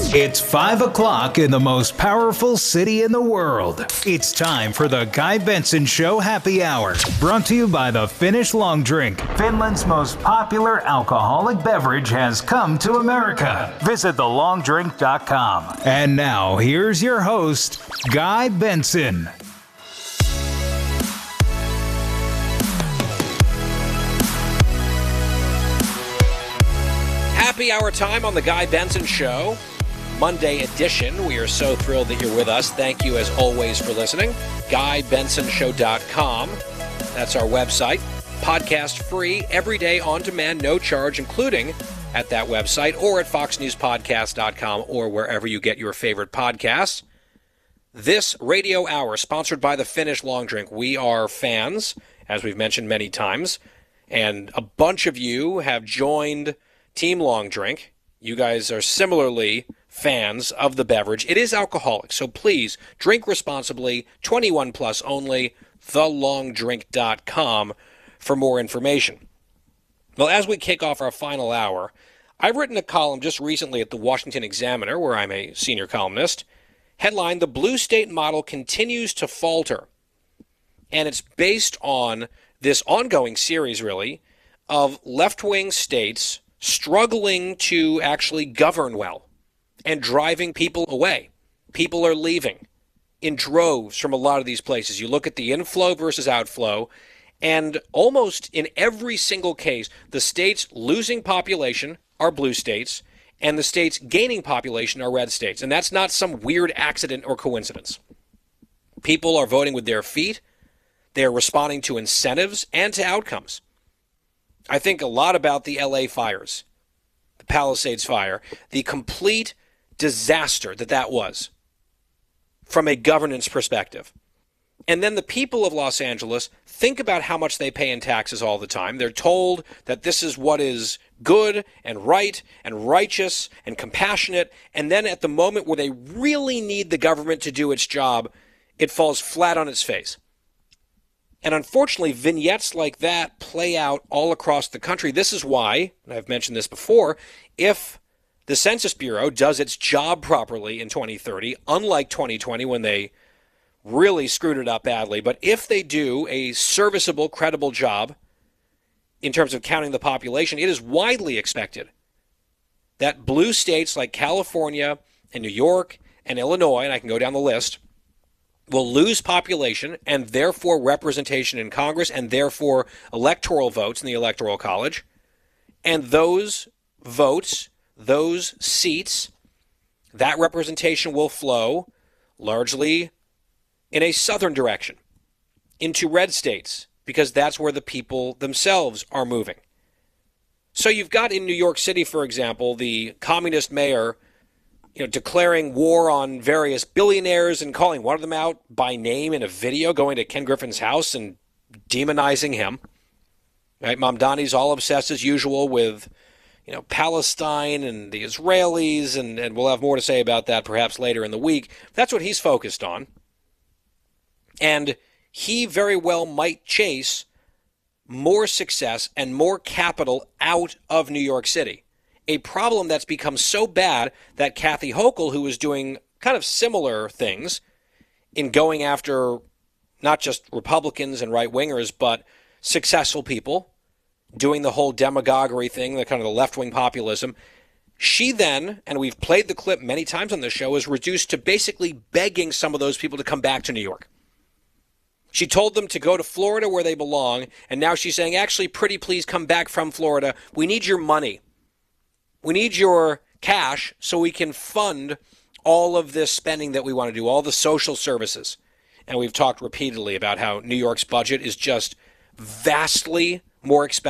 It's 5 o'clock in the most powerful city in the world. It's time for the Guy Benson Show Happy Hour, brought to you by the Finnish Long Drink. Finland's most popular alcoholic beverage has come to America. Visit thelongdrink.com. And now, here's your host, Guy Benson. Happy hour time on the Guy Benson Show, Monday edition. We are so thrilled that you're with us. Thank you, as always, for listening. GuyBensonShow.com. That's our website. Podcast free, every day on demand, no charge, including at that website or at FoxNewsPodcast.com or wherever you get your favorite podcasts. This radio hour, sponsored by the Finnish Long Drink. We are fans, as we've mentioned many times, and a bunch of you have joined Team Long Drink. You guys are similarly fans of the beverage. It is alcoholic, so please drink responsibly, 21 plus only, thelongdrink.com for more information. Well, as we kick off our final hour, I've written a column just recently at the Washington Examiner, where I'm a senior columnist, headlined, "The Blue State Model Continues to Falter." And it's based on this ongoing series, really, of left-wing states struggling to actually govern well and driving people away. People are leaving in droves from a lot of these places. You look at the inflow versus outflow, and almost in every single case, the states losing population are blue states, and the states gaining population are red states. And that's not some weird accident or coincidence. People are voting with their feet. They're responding to incentives and to outcomes. I think a lot about the LA fires, the Palisades fire, the complete disaster that was from a governance perspective. And then the people of Los Angeles think about how much they pay in taxes all the time. They're told that this is what is good and right and righteous and compassionate. And then at the moment where they really need the government to do its job, it falls flat on its face. And unfortunately, vignettes like that play out all across the country. This is why, and I've mentioned this before, if the Census Bureau does its job properly in 2030, unlike 2020 when they really screwed it up badly, but if they do a serviceable, credible job in terms of counting the population, it is widely expected that blue states like California and New York and Illinois, and I can go down the list, will lose population and therefore representation in Congress and therefore electoral votes in the Electoral College. And those votes, those seats, that representation will flow largely in a southern direction into red states, because that's where the people themselves are moving. So you've got in New York City, for example, the communist mayor declaring war on various billionaires and calling one of them out by name in a video, going to Ken Griffin's house and demonizing him. Right? Mamdani's all obsessed as usual with, Palestine and the Israelis, and we'll have more to say about that perhaps later in the week. That's what he's focused on. And he very well might chase more success and more capital out of New York City. A problem that's become so bad that Kathy Hochul, who is doing kind of similar things in going after not just Republicans and right-wingers, but successful people, doing the whole demagoguery thing, the kind of the left-wing populism, she then, and we've played the clip many times on this show, is reduced to basically begging some of those people to come back to New York. She told them to go to Florida where they belong, and now she's saying, actually, pretty please come back from Florida. We need your money. We need your cash so we can fund all of this spending that we want to do, all the social services. And we've talked repeatedly about how New York's budget is just vastly more expensive